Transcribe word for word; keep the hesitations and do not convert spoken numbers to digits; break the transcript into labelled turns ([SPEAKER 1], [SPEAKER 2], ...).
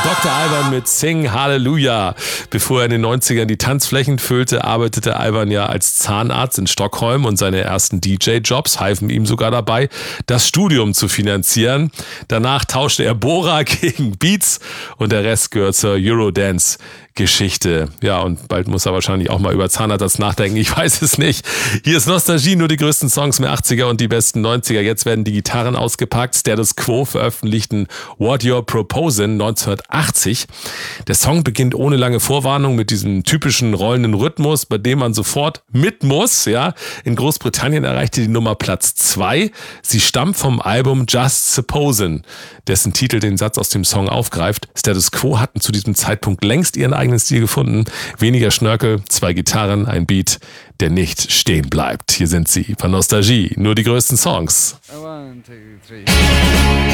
[SPEAKER 1] Doktor Alban mit Sing Hallelujah. Bevor er in den neunzigern die Tanzflächen füllte, arbeitete Alban ja als Zahnarzt in Stockholm und seine ersten D J-Jobs halfen ihm sogar dabei, das Studium zu finanzieren. Danach tauschte er Bohrer gegen Beats und der Rest gehört zur Eurodance Geschichte. Ja, und bald muss er wahrscheinlich auch mal über Zahnersatz nachdenken. Ich weiß es nicht. Hier ist Nostalgie, nur die größten Songs der achtziger und die besten neunziger. Jetzt werden die Gitarren ausgepackt. Status Quo veröffentlichten What You're Proposing neunzehnhundertachtzig. Der Song beginnt ohne lange Vorwarnung mit diesem typischen rollenden Rhythmus, bei dem man sofort mit muss. Ja, in Großbritannien erreichte die Nummer Platz zwei. Sie stammt vom Album Just Supposin', dessen Titel den Satz aus dem Song aufgreift. Status Quo hatten zu diesem Zeitpunkt längst ihren eigenen Stil gefunden. Weniger Schnörkel, zwei Gitarren, ein Beat, der nicht stehen bleibt. Hier sind sie bei Nostalgie, nur die größten Songs.
[SPEAKER 2] One, two, three.